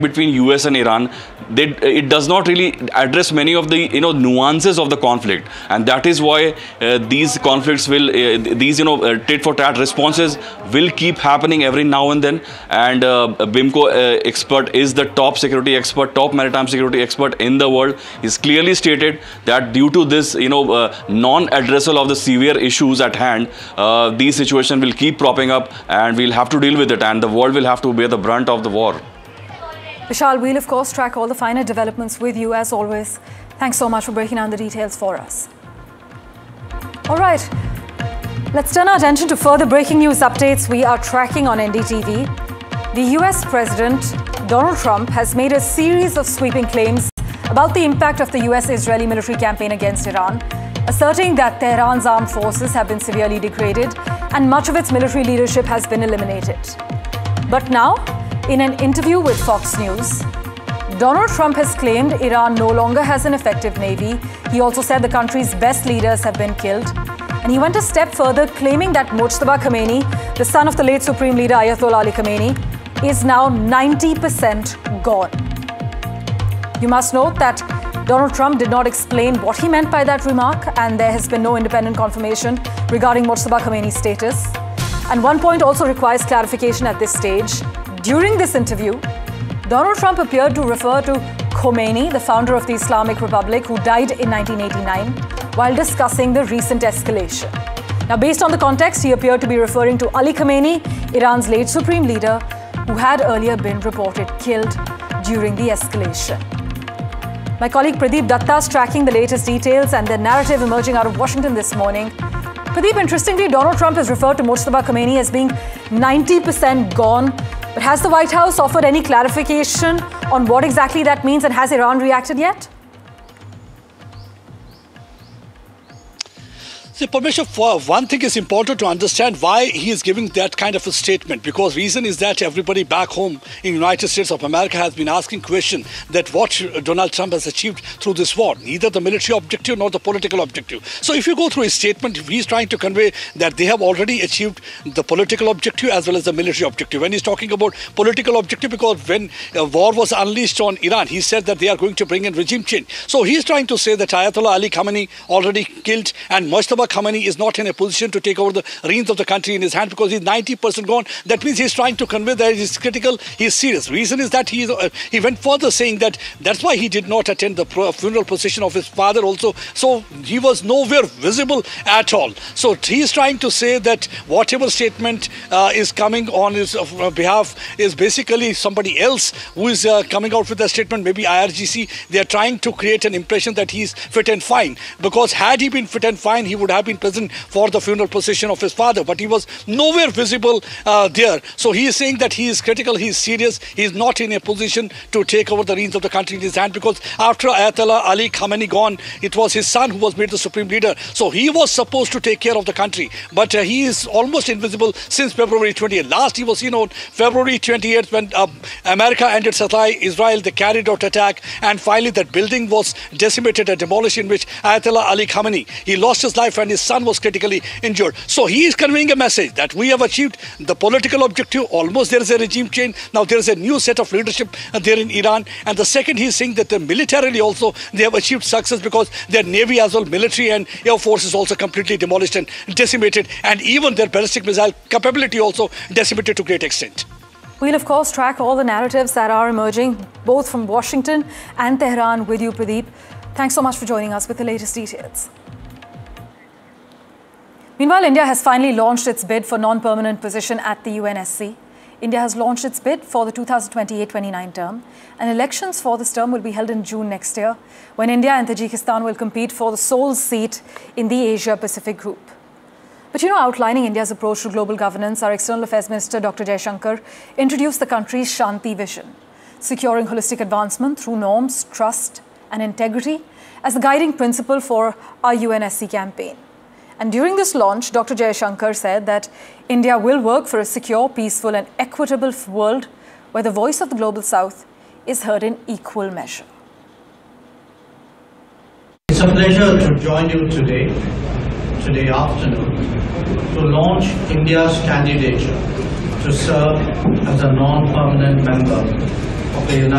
between US and Iran, it does not really address many of the nuances of the conflict, and that is why these conflicts will tit for tat responses will keep happening every now and then. And BIMCO expert is the top security expert, top maritime security expert in the world. He's clearly stated that due to this non-addressal of the severe issues at hand, these situations will keep propping up, and we'll have to deal with it, and the world will have to bear the brunt of the war. Vishal, we'll of course track all the finer developments with you as always. Thanks so much for breaking down the details for us. All right, let's turn our attention to further breaking news updates we are tracking on NDTV. The US President Donald Trump has made a series of sweeping claims about the impact of the US-Israeli military campaign against Iran, asserting that Tehran's armed forces have been severely degraded and much of its military leadership has been eliminated. But now, in an interview with Fox News, Donald Trump has claimed Iran no longer has an effective navy. He also said the country's best leaders have been killed. And he went a step further, claiming that Mujtaba Khomeini, the son of the late Supreme Leader Ayatollah Ali Khamenei, is now 90% gone. You must note that Donald Trump did not explain what he meant by that remark, and there has been no independent confirmation regarding Mujtaba Khomeini's status. And one point also requires clarification at this stage. During this interview, Donald Trump appeared to refer to Khomeini, the founder of the Islamic Republic, who died in 1989, while discussing the recent escalation. Now, based on the context, he appeared to be referring to Ali Khamenei, Iran's late supreme leader, who had earlier been reported killed during the escalation. My colleague Pradeep Datta is tracking the latest details and the narrative emerging out of Washington this morning. Pradeep, interestingly, Donald Trump has referred to Mujtaba Khomeini as being 90% gone. But has the White House offered any clarification on what exactly that means, and has Iran reacted yet? See, Parmeshwar, for one thing is important to understand why he is giving that kind of a statement, because reason is that everybody back home in United States of America has been asking question that what Donald Trump has achieved through this war, neither the military objective nor the political objective. So if you go through his statement, he's trying to convey that they have already achieved the political objective as well as the military objective. When he's talking about political objective, because when a war was unleashed on Iran, he said that they are going to bring in regime change. So he's trying to say that Ayatollah Ali Khamenei already killed, and Mujtaba Khomeini is not in a position to take over the reins of the country in his hand because he's 90% gone. That means he's trying to convey that he's critical, he's serious. Reason is that he went further saying that that's why he did not attend the funeral procession of his father also. So he was nowhere visible at all. So he's trying to say that whatever statement is coming on his behalf is basically somebody else who is coming out with a statement, maybe IRGC. They are trying to create an impression that he's fit and fine, because had he been fit and fine, he would have been present for the funeral procession of his father, but he was nowhere visible there. So he is saying that he is critical, he is serious, he is not in a position to take over the reins of the country in his hand, because after Ayatollah Ali Khamenei gone, it was his son who was made the supreme leader. So he was supposed to take care of the country, but he is almost invisible since February 20th. Last he was seen on February 28th when America ended Israel, they carried out attack, and finally that building was decimated and demolished, in which Ayatollah Ali Khamenei, he lost his life and his son was critically injured. So he is conveying a message that we have achieved the political objective. Almost there is a regime change. Now there is a new set of leadership there in Iran. And the second, he is saying that militarily also they have achieved success, because their navy as well, military and air force is also completely demolished and decimated. And even their ballistic missile capability also decimated to great extent. We'll of course track all the narratives that are emerging both from Washington and Tehran with you, Pradeep. Thanks so much for joining us with the latest details. Meanwhile, India has finally launched its bid for non-permanent position at the UNSC. India has launched its bid for the 2028-29 term, and elections for this term will be held in June next year, when India and Tajikistan will compete for the sole seat in the Asia-Pacific group. But outlining India's approach to global governance, our External Affairs Minister Dr. Jaishankar introduced the country's Shanti vision, securing holistic advancement through norms, trust and integrity as the guiding principle for our UNSC campaign. And during this launch, Dr. Jaishankar said that India will work for a secure, peaceful and equitable world where the voice of the Global South is heard in equal measure. It's a pleasure to join you today afternoon, to launch India's candidature to serve as a non-permanent member of the United